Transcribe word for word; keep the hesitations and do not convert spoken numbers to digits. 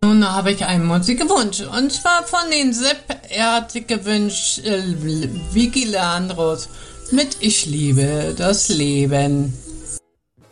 Nun habe ich einen Musikwunsch und zwar von den Sepp. Er hat sich gewünscht, äh, Vicky Leandros mit Ich liebe das Leben.